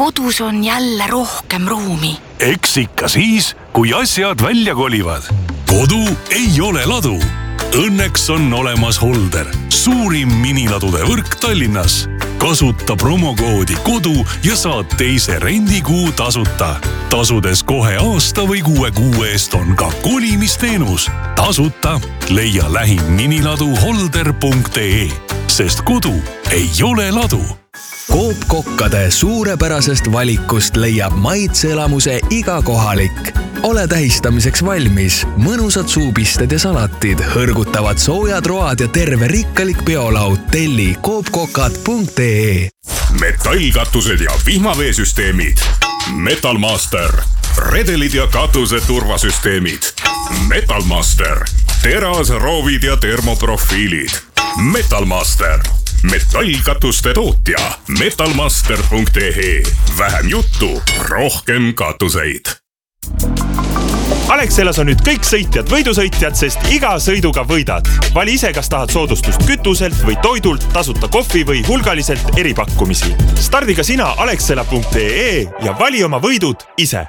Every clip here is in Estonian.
kodus on jälle rohkem ruumi. Eks ikka siis, kui asjad välja kolivad. Kodu ei ole ladu. Õnneks on olemas Holder, suurim miniladude võrk Tallinnas. Kasuta promokoodi kodu ja saad teise rendikuu tasuta. Tasudes kohe aasta või 6 kuu eest on ka kolimisteenus. Tasuta leia lähim miniladu holder.ee, sest kodu ei ole ladu. Coop Kokkade suurepärasest valikust leiab maitseelamuse iga kohalik. Ole tähistamiseks valmis. Mõnusad suupisted ja salatid, hõrgutavad soojad road ja terve rikkalik peolaud. Telli coopkokad.ee. Metallkatused ja vihmaveesüsteemid. Metalmaster. Redelid ja katuse turvasüsteemid. Metalmaster. Teras, roovid ja termoprofiilid. Metalmaster. Metallkatuste tootja. Metalmaster.ee. Vähem juttu, rohkem katuseid. Alexelas on nüüd kõik sõitjad võidusõitjad, sest iga sõiduga võidad. Vali ise, kas tahad soodustust kütuselt või toidult, tasuta kohvi või hulgaliselt eripakkumisi. Stardiga sina alexela.ee ja vali oma võidud ise.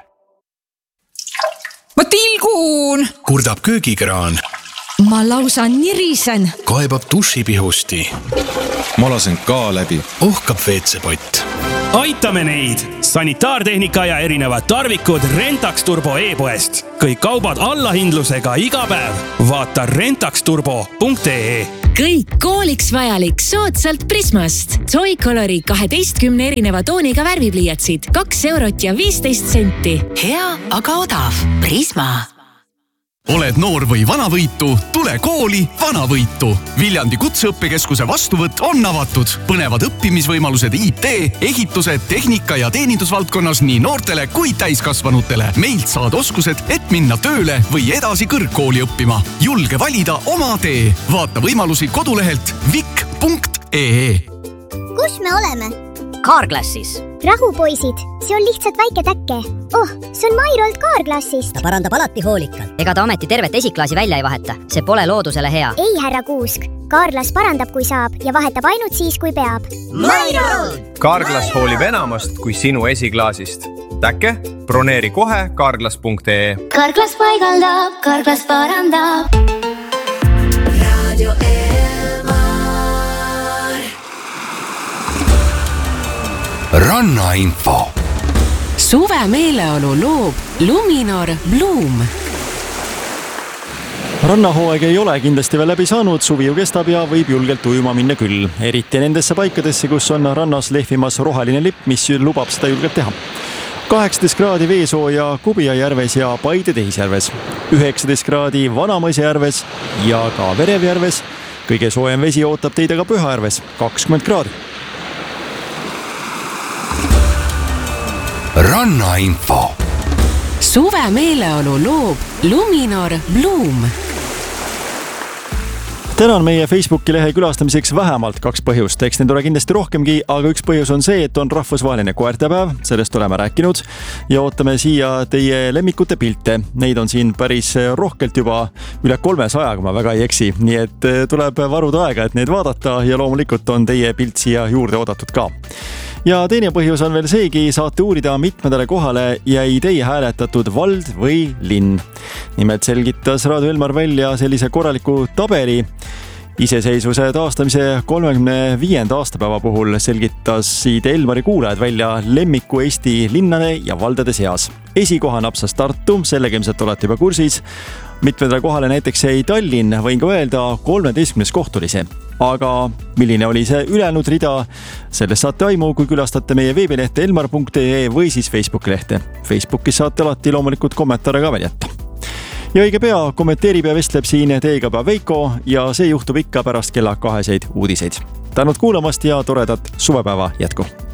Ma tilgun! Kurdab köögikraan. Ma lausa nirisen. Kaebab dušipihusti. Ma lasen ka läbi. Ohkab WC-pott. Aitame neid! Sanitaartehnika ja erinevad tarvikud Rentax Turbo e-poest. Kõik kaubad allahindlusega iga päev. Vaata rentaxturbo.ee. Kõik kooliks vajalik soodsalt Prismast. Joy-Colori 12 erineva tooniga värvipliiatsid. 2 eurot ja 15 senti. Hea, aga odav. Prisma. Oled noor või vanavõitu, tule kooli Vanavõitu. Viljandi kutseõppekeskuse vastuvõtt on avatud. Põnevad õppimisvõimalused IT, ehituse, tehnika ja teenindusvaldkonnas nii noortele kui täiskasvanutele. Meilt saad oskused, et minna tööle või edasi kõrgkooli õppima. Julge valida oma tee. Vaata võimalusi kodulehelt vik.ee. Kus me oleme? Carglassis. Rahu, poisid. See on lihtsalt väike täkke. See on Mairolt Carglassist. Ta parandab alati hoolikalt. Ega ta ometi tervet esiklaasi välja ei vaheta. See pole loodusele hea. Ei, härra Kuusk. Carglass parandab, kui saab ja vahetab ainult siis, kui peab. Mairolt! Carglass hoolib enamast kui sinu esiklaasist. Täkke? Broneeri kohe Carglass.ee. Carglass paigaldab, Carglass parandab. Radio Rannainfo. Suve meeleolu loob Luminor Bloom. Rannahooaeg ei ole kindlasti veel läbi saanud, suvi ju kestab ja võib julgelt ujuma minna küll. Eriti nendesse paikadesse, kus on rannas lehvimas roheline lipp, mis lubab seda julgelt teha. 18 kraadi veesooja Kubija järves ja Paide Tehisjärves. 19 kraadi Vanamõisa järves ja ka Verevjärves. Kõige soojem vesi ootab teid aga Pühajärves, 20 kraadi. Rannainfo. Suve meeleolu loob Luminor Bloom. Tänan meie Facebooki lehe külastamiseks vähemalt 2 põhjust. Eks neid ole kindlasti rohkemgi, aga üks põhjus on see, et on rahvusvaheline koertepäev, sellest oleme rääkinud ja ootame siia teie lemmikute pilte. Neid on siin päris rohkelt juba üle 300, kui ma väga ei eksi, nii et tuleb varuda aega, et neid vaadata ja loomulikult on teie pilt siia juurde oodatud ka. Ja teine põhjus on veel seegi, saate uurida mitmedale kohale jäi teie hääletatud vald või linn. Nimelt selgitas Raadio Elmar välja sellise korraliku tabeli. Iseseisvuse taastamise 35. aastapäeva puhul selgitasid Elmari kuulajad välja lemmiku Eesti linnade ja valdade seas. Esikoha napsas Tartu, sellega ilmselt olete juba kursis. Mitmedele kohale näiteks jäi Tallinn, võin ka öelda 13. koht oli see. Aga milline oli see ülejäänud rida? Sellest saate aimu, kui külastate meie veebilehte elmar.ee või siis Facebooki lehte. Facebookis saate alati loomulikult kommentaare ka väljata. Ja õige pea kommenteerib ja vestleb siin teiega Veiko ja see juhtub ikka pärast kella 2 uudiseid. Tänud kuulamast ja toredat suvepäeva jätku!